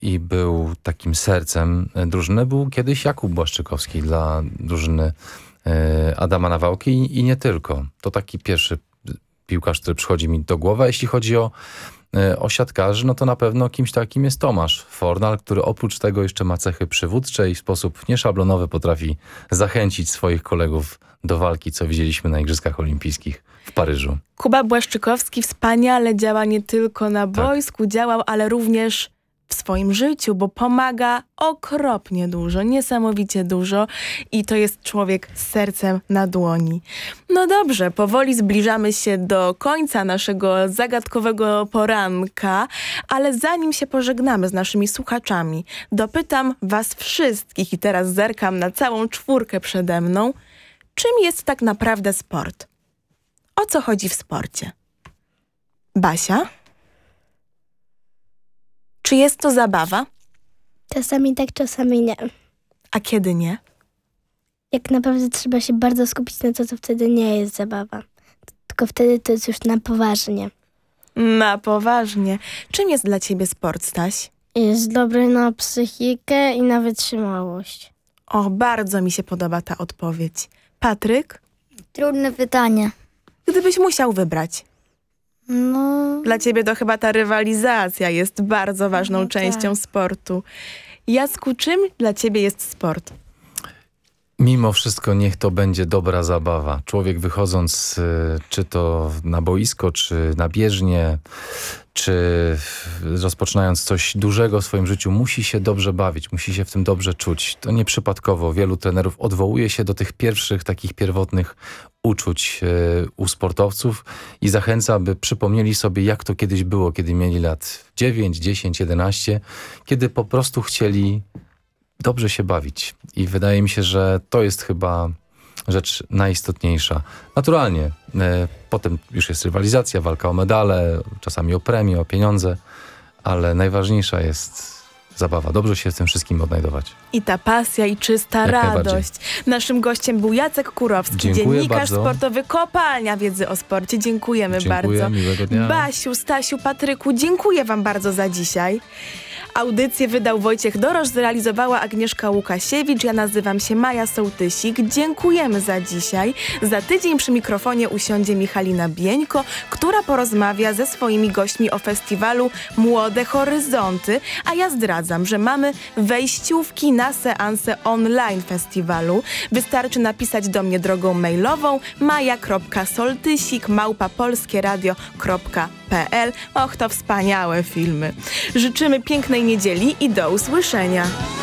i był takim sercem drużyny, był kiedyś Jakub Błaszczykowski dla drużyny Adama Nawałki i nie tylko. To taki pierwszy piłkarz, który przychodzi mi do głowy. A jeśli chodzi o siatkarzy, no to na pewno kimś takim jest Tomasz Fornal, który oprócz tego jeszcze ma cechy przywódcze i w sposób nieszablonowy potrafi zachęcić swoich kolegów do walki, co widzieliśmy na Igrzyskach Olimpijskich w Paryżu. Kuba Błaszczykowski wspaniale działa nie tylko na boisku, działał, ale również w swoim życiu, bo pomaga okropnie dużo, niesamowicie dużo i to jest człowiek z sercem na dłoni. No dobrze, powoli zbliżamy się do końca naszego zagadkowego poranka, ale zanim się pożegnamy z naszymi słuchaczami, dopytam was wszystkich i teraz zerkam na całą czwórkę przede mną, czym jest tak naprawdę sport? O co chodzi w sporcie? Basia? Czy jest to zabawa? Czasami tak, czasami nie. A kiedy nie? Jak naprawdę trzeba się bardzo skupić na to wtedy nie jest zabawa. Tylko wtedy to jest już na poważnie. Na poważnie. Czym jest dla ciebie sport, Staś? Jest dobry na psychikę i na wytrzymałość. O, bardzo mi się podoba ta odpowiedź. Patryk? Trudne pytanie. Gdybyś musiał wybrać. No... Dla ciebie to chyba ta rywalizacja jest bardzo ważną częścią sportu. Jacku, czym dla ciebie jest sport? Mimo wszystko niech to będzie dobra zabawa. Człowiek wychodząc czy to na boisko, czy na bieżnię, czy rozpoczynając coś dużego w swoim życiu, musi się dobrze bawić, musi się w tym dobrze czuć. To nieprzypadkowo wielu trenerów odwołuje się do tych pierwszych, takich pierwotnych uczuć u sportowców i zachęca, by przypomnieli sobie, jak to kiedyś było, kiedy mieli lat 9, 10, 11, kiedy po prostu chcieli dobrze się bawić. I wydaje mi się, że to jest chyba rzecz najistotniejsza. Naturalnie, potem już jest rywalizacja, walka o medale, czasami o premie, o pieniądze, ale najważniejsza jest zabawa. Dobrze się w tym wszystkim odnajdować. I ta pasja i czysta radość. Naszym gościem był Jacek Kurowski, dziennikarz bardzo. sportowy, kopalnia wiedzy o sporcie. Dziękujemy bardzo. Miłego dnia. Basiu, Stasiu, Patryku, dziękuję wam bardzo za dzisiaj. Audycję wydał Wojciech Dorosz, zrealizowała Agnieszka Łukasiewicz. Ja nazywam się Maja Sołtysik. Dziękujemy za dzisiaj. Za tydzień przy mikrofonie usiądzie Michalina Bieńko, która porozmawia ze swoimi gośćmi o festiwalu Młode Horyzonty. A ja zdradzam, że mamy wejściówki na seanse online festiwalu. Wystarczy napisać do mnie drogą mailową maja.soltysik@polskieradio.pl. Och, to wspaniałe filmy. Życzymy pięknej niedzieli i do usłyszenia.